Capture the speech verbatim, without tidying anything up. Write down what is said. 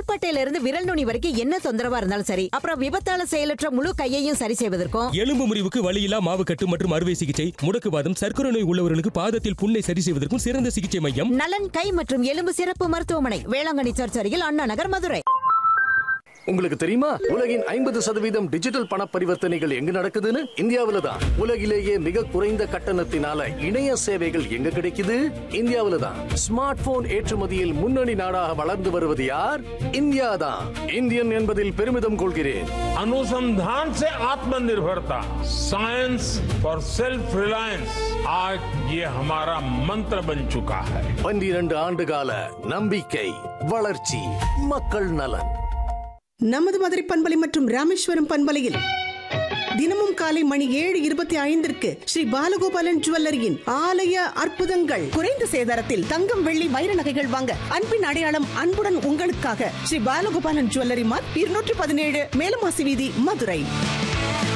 தோள்பட்டையில இருந்து விரல் நுனி வரைக்கும் என்ன தொந்தரவா இருந்தாலும் சரி, அப்புறம் விபத்தால செயலற்ற முழு கையையும் சரி செய்வதற்கும், எலும்பு முறிவுக்கு வலியில்லா மாவு கட்டு மற்றும் அறுவை சிகிச்சை, முடக்குவாதம், சர்க்கரை நோய் உள்ளவர்களுக்கு பாதத்தில் புண்ணை சரி செய்வதற்கும் சிறந்த சிகிச்சை மையம் நலன் கை மற்றும் எலும்பு சிறப்பு மருத்துவமனை, வேளாங்கண்ணி சர்ச் அருகில் அண்ணா நகர், மதுரை. உங்களுக்கு தெரியுமா, உலகின் ஐம்பது சதவீதம் டிஜிட்டல் பண பரிவர்த்தனைகள் எங்க நடக்குதுன்னு? இந்தியாவில தான். உலகிலேயே மிக குறைந்த கட்டணத்தினால இணைய சேவைகள் எங்க கிடைக்குது? இந்தியாவில தான். ஸ்மார்ட் போன் ஏற்றுமதியில் முன்னணி நாடாக வளர்ந்து வருவது யார்? இந்தியா தான். இந்தியன் என்பதில் பெருமிதம் கொள்கிறேன். अनुसंधान से आत्मनिर्भरता, साइंस फॉर सेल्फ रिलायंस, आज ये हमारा मंत्र बन चुका है. பன்னிரண்டு ஆண்டு கால நம்பிக்கை, வளர்ச்சி, மக்கள் நலன். நமது மதுரை பண்பலை மற்றும் ராமேஸ்வரம் பண்பலையில் தினமும் காலை மணி ஏழு இருபத்தி ஐந்திற்கு ஸ்ரீ பாலகோபாலன் ஜுவல்லரியின் ஆலய அற்புதங்கள். குறைந்த சேதாரத்தில் தங்கம், வெள்ளி, வைர நகைகள் வாங்க அன்பின் அடையாளம் அன்புடன் உங்களுக்காக ஸ்ரீ பாலகோபாலன் ஜுவல்லரி மார்க், இருநூற்றி பதினேழு மேலமாசி வீதி, மதுரை.